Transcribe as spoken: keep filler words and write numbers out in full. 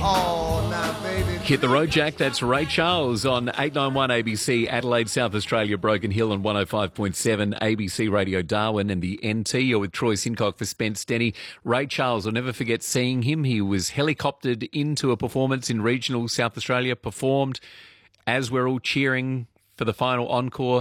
Oh, now, baby. Hit the road, Jack. That's Ray Charles on eight ninety-one A B C, Adelaide, South Australia, Broken Hill, and one oh five point seven A B C Radio Darwin and the N T. You're with Troy Sincock for Spence Denny. Ray Charles, I'll never forget seeing him. He was helicoptered into a performance in regional South Australia, performed as we're all cheering for the final encore.